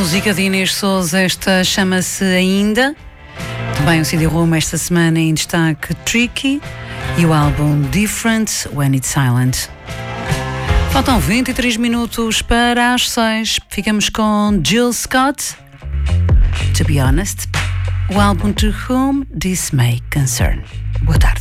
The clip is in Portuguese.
Música de Inês Sousa, esta chama-se Ainda. Também o CD-ROM esta semana em destaque Tricky e o álbum Different When It's Silent. Faltam 23 minutos para as 6. Ficamos com Jill Scott, To Be Honest, o álbum To Whom This May Concern. Boa tarde.